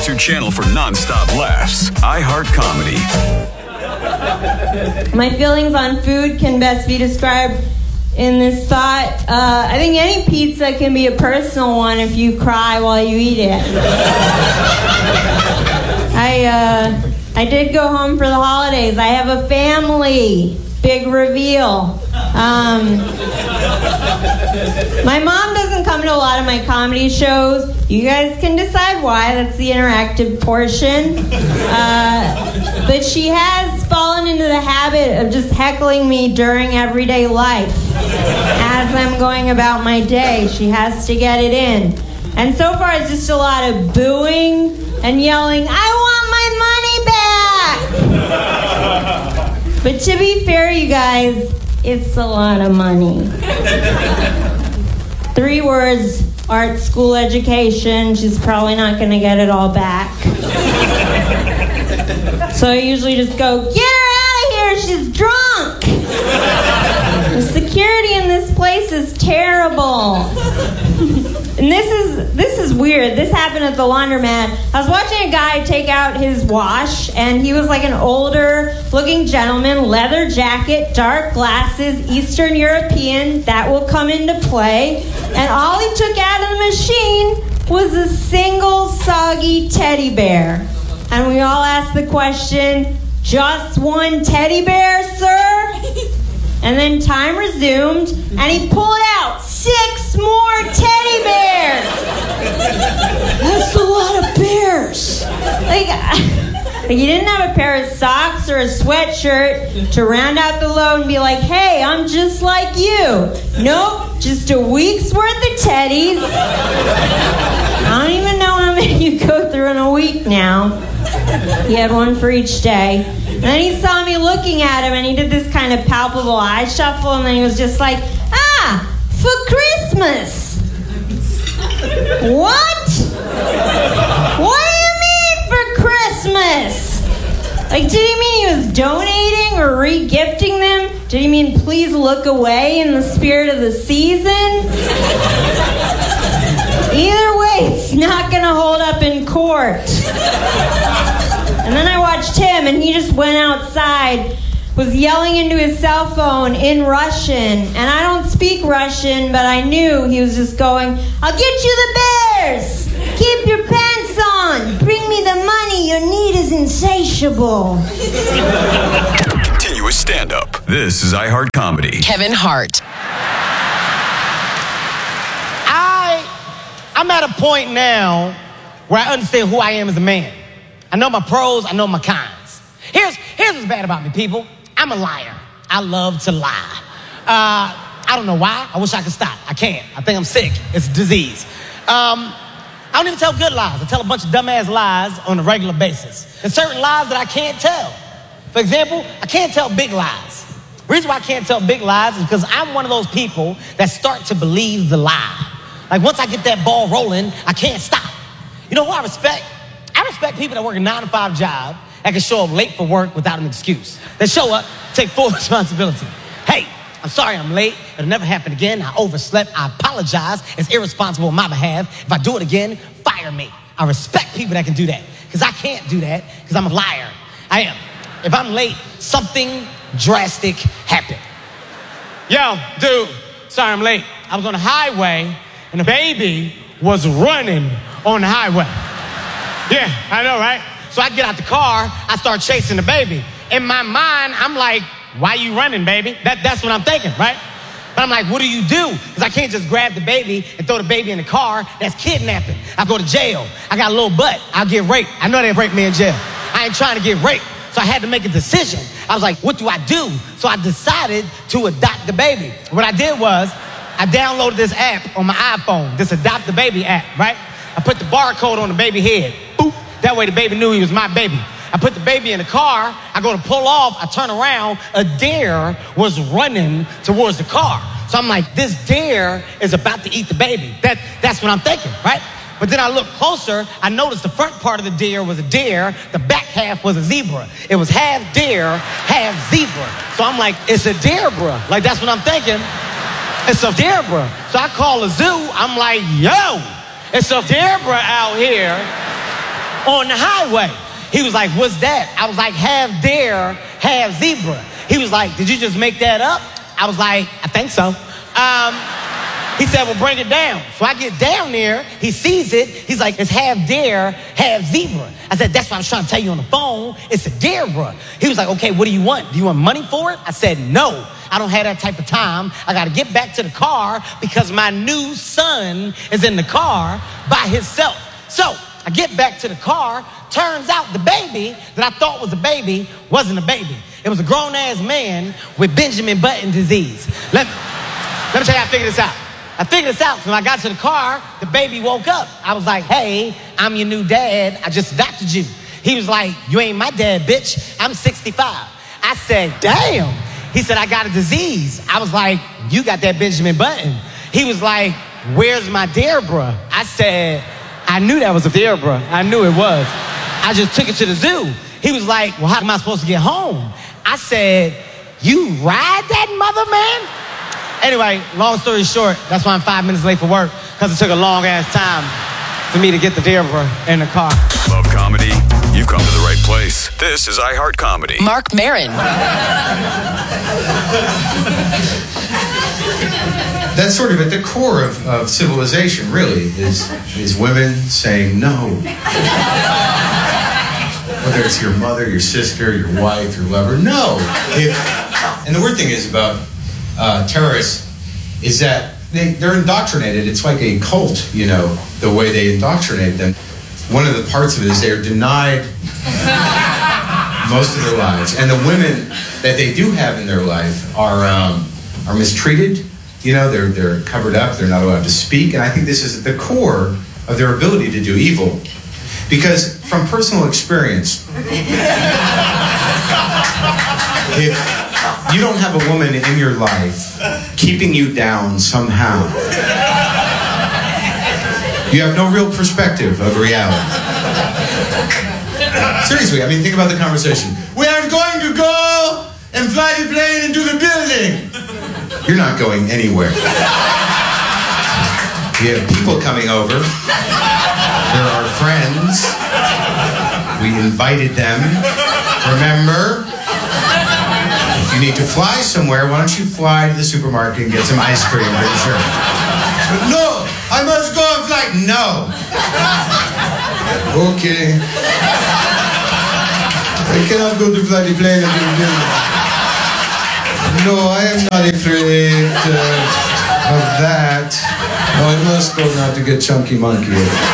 go-to channel for non-stop laughs. iHeart Comedy. My feelings on food can best be described in this thought. I think any pizza can be a personal one if you cry while you eat it. I did go home for the holidays. I have a family. Big reveal. My mom doesn't come to a lot of my comedy shows. You guys can decide why. That's the interactive portion. But she has fallen into the habit of just heckling me during everyday life. As I'm going about my day, she has to get it in. And so far, it's just a lot of booing and yelling, I want my money back! But to be fair, you guys, it's a lot of money. 3 words, art school education. She's probably not going to get it all back. So I usually just go, get her out of here, she's drunk! The security in this place is terrible. And this is weird. This happened at the laundromat. I was watching a guy take out his wash, and he was like an older-looking gentleman, leather jacket, dark glasses, Eastern European. That will come into play. And all he took out of the machine was a single soggy teddy bear. And we all asked the question, just one teddy bear, sir? And then time resumed, and he pulled out 6 more teddy bears. That's a lot of bears. Like, he didn't have a pair of socks or a sweatshirt to round out the load and be like, hey, I'm just like you. Nope, just a week's worth of teddies. I don't even know how many you go through in a week now. He had one for each day. And then he saw me looking at him, and he did this kind of palpable eye shuffle, and then he was just like, for Christmas. What? What do you mean for Christmas? Like, did he mean he was donating or re-gifting them? Did he mean please look away in the spirit of the season? Either way, it's not going to hold up in court. And then I watched him, and he just went outside, was yelling into his cell phone in Russian. And I don't speak Russian, but I knew he was just going, I'll get you the bears! Keep your pants on! Bring me the money! Your need is insatiable. Continuous stand-up. This is iHeart Comedy. Kevin Hart. I'm at a point now where I understand who I am as a man. I know my pros, I know my cons. Here's what's bad about me, people. I'm a liar. I love to lie. I don't know why. I wish I could stop. I can't. I think I'm sick. It's a disease. I don't even tell good lies. I tell a bunch of dumbass lies on a regular basis. There's certain lies that I can't tell. For example, I can't tell big lies. The reason why I can't tell big lies is because I'm one of those people that start to believe the lie. Like, once I get that ball rolling, I can't stop. You know who I respect? I respect people that work a 9-to-5 job that can show up late for work without an excuse. They show up, take full responsibility. Hey, I'm sorry I'm late. It'll never happen again. I overslept. I apologize. It's irresponsible on my behalf. If I do it again, fire me. I respect people that can do that, because I can't do that because I'm a liar. I am. If I'm late, something drastic happened. Yo, dude, sorry I'm late. I was on the highway, and the baby was running on the highway. Yeah, I know, right? So I get out the car, I start chasing the baby. In my mind, I'm like, why you running, baby? That's what I'm thinking, right? But I'm like, what do you do? Because I can't just grab the baby and throw the baby in the car. That's kidnapping. I go to jail. I got a little butt. I'll get raped. I know they rape me in jail. I ain't trying to get raped. So I had to make a decision. I was like, what do I do? So I decided to adopt the baby. What I did was, I downloaded this app on my iPhone, this Adopt the Baby app, right? I put the barcode on the baby head. Boop. That way the baby knew he was my baby. I put the baby in the car. I go to pull off. I turn around. A deer was running towards the car. So I'm like, this deer is about to eat the baby. That's what I'm thinking, right? But then I looked closer. I noticed the front part of the deer was a deer. The back half was a zebra. It was half deer, half zebra. So I'm like, it's a deer, bruh. Like, that's what I'm thinking. It's a deer, bruh. So I call the zoo. I'm like, yo, it's a deer, bruh, out here. on the highway. He was like, what's that? I was like, half deer, half zebra. He was like, did you just make that up? I was like, I think so. He said, well, bring it down. So I get down there, he sees it. He's like, it's half deer, half zebra. I said, that's what I was trying to tell you on the phone. It's a deer, bro. He was like, okay, what do you want? Do you want money for it? I said, no, I don't have that type of time. I got to get back to the car because my new son is in the car by himself. So I get back to the car. Turns out the baby that I thought was a baby wasn't a baby. It was a grown-ass man with Benjamin Button disease. Let me tell you how I figured this out. I figured this out because when I got to the car, the baby woke up. I was like, hey, I'm your new dad. I just adopted you. He was like, you ain't my dad, bitch. I'm 65. I said, damn. He said, I got a disease. I was like, you got that Benjamin Button. He was like, where's my deer, bruh? I said, I knew that was a deer, bruh. I knew it was. I just took it to the zoo. He was like, well, how am I supposed to get home? I said, you ride that mother, man? Anyway, long story short, that's why I'm 5 minutes late for work, because it took a long ass time for me to get the deer in the car. Love comedy? You've come to the right place. This is iHeart Comedy. Mark Maron. That's sort of at the core of civilization, really, is women saying no. Whether it's your mother, your sister, your wife, your lover, no. And the weird thing is about terrorists is that they're indoctrinated. It's like a cult, you know, the way they indoctrinate them. One of the parts of it is they're denied most of their lives. And the women that they do have in their life are mistreated. You know, they're covered up. They're not allowed to speak. And I think this is at the core of their ability to do evil. Because from personal experience, if you don't have a woman in your life keeping you down somehow, you have no real perspective of reality. Seriously, I mean, think about the conversation. We are going to go and fly the plane into the building. You're not going anywhere. We have people coming over. They're our friends. We invited them. Remember? If you need to fly somewhere, why don't you fly to the supermarket and get some ice cream for sure? But no, I must go on flight. No. Okay. I cannot go to fly the plane and do the No, I am not afraid of that. No, I must go now to get Chunky Monkey.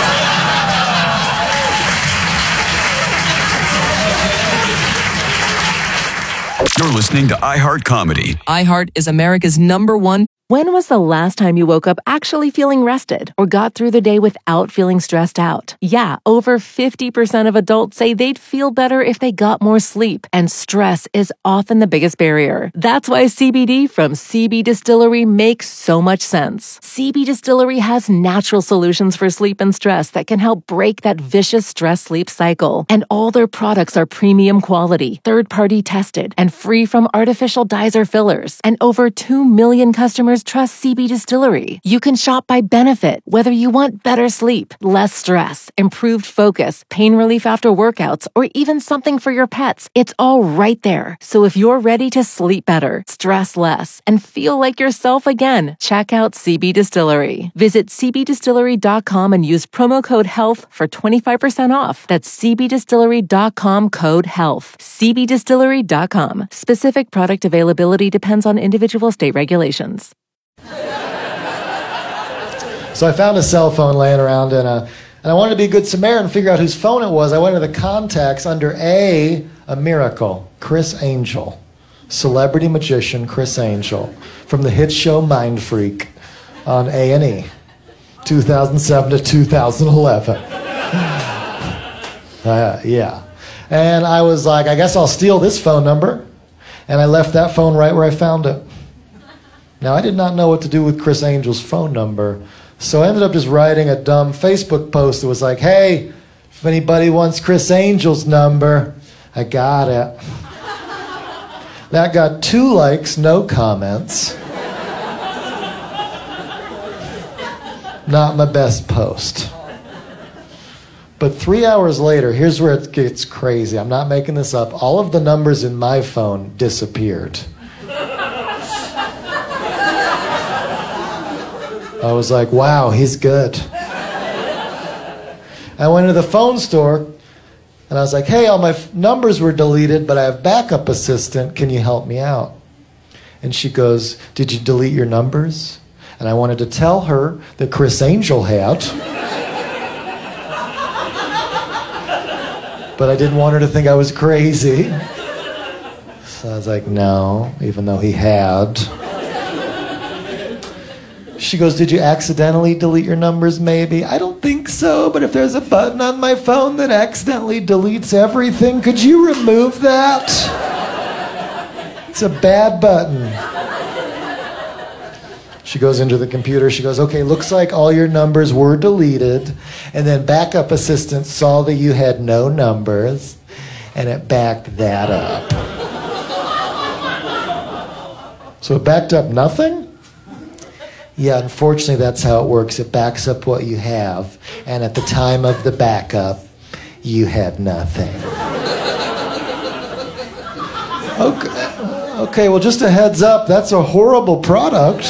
You're listening to iHeart Comedy. iHeart is America's #1. When was the last time you woke up actually feeling rested or got through the day without feeling stressed out? Yeah, over 50% of adults say they'd feel better if they got more sleep, and stress is often the biggest barrier. That's why CBD from CB Distillery makes so much sense. CB Distillery has natural solutions for sleep and stress that can help break that vicious stress-sleep cycle. And all their products are premium quality, third-party tested, and free from artificial dyes or fillers. And over 2 million customers trust CB Distillery. You can shop by benefit, whether you want better sleep, less stress, improved focus, pain relief after workouts, or even something for your pets. It's all right there. So if you're ready to sleep better, stress less, and feel like yourself again, check out CB Distillery. Visit cbdistillery.com and use promo code HEALTH for 25% off. That's cbdistillery.com, code HEALTH. cbdistillery.com. Specific product availability depends on individual state regulations. So I found a cell phone laying around, and I wanted to be a good Samaritan and figure out whose phone it was. I went to the contacts under A miracle, Chris Angel, celebrity magician Chris Angel, from the hit show Mind Freak on A&E, 2007 to 2011. Yeah. And I was like, I guess I'll steal this phone number. And I left that phone right where I found it. Now, I did not know what to do with Chris Angel's phone number, so I ended up just writing a dumb Facebook post that was like, hey, if anybody wants Chris Angel's number, I got it. That got 2 likes, no comments. Not my best post. But 3 hours later, here's where it gets crazy. I'm not making this up. All of the numbers in my phone disappeared. I was like, wow, he's good. I went to the phone store, and I was like, hey, all my numbers were deleted, but I have backup assistant. Can you help me out? And she goes, did you delete your numbers? And I wanted to tell her that Chris Angel had. But I didn't want her to think I was crazy. So I was like, no, even though he had. She goes, did you accidentally delete your numbers maybe? I don't think so, but if there's a button on my phone that accidentally deletes everything, could you remove that? It's a bad button. She goes into the computer. She goes, okay, looks like all your numbers were deleted. And then backup assistant saw that you had no numbers, and it backed that up. So it backed up nothing? Yeah, unfortunately, that's how it works. It backs up what you have. And at the time of the backup, you had nothing. Okay, well, just a heads up, that's a horrible product.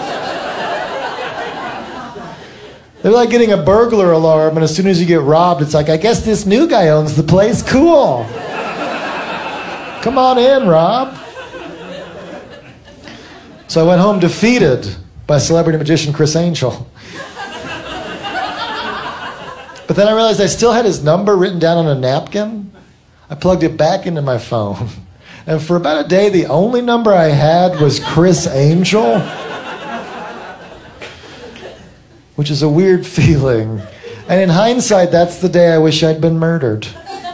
They're like getting a burglar alarm, and as soon as you get robbed, it's like, I guess this new guy owns the place. Cool. Come on in, Rob. So I went home defeated by celebrity magician Chris Angel. But then I realized I still had his number written down on a napkin. I plugged it back into my phone. And for about a day, the only number I had was Chris Angel. Which is a weird feeling. And in hindsight, that's the day I wish I'd been murdered.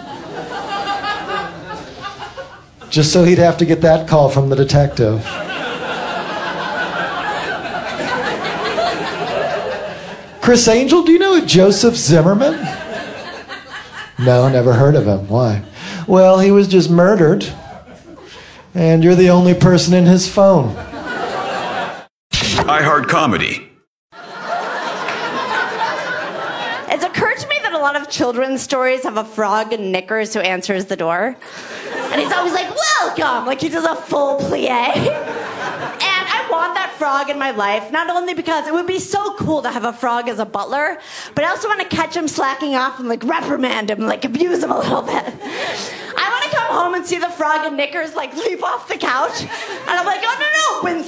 Just so he'd have to get that call from the detective. Chris Angel, do you know Joseph Zimmerman? No, never heard of him. Why? Well, he was just murdered. And you're the only person in his phone. iHeart Comedy. It's occurred to me that a lot of children's stories have a frog in knickers who answers the door. And he's always like, welcome! Like he does a full plie. And I want that frog in my life, not only because it would be so cool to have a frog as a butler, but I also want to catch him slacking off and like reprimand him, like abuse him a little bit. I want to come home and see the frog in knickers like leap off the couch. And I'm like, oh no,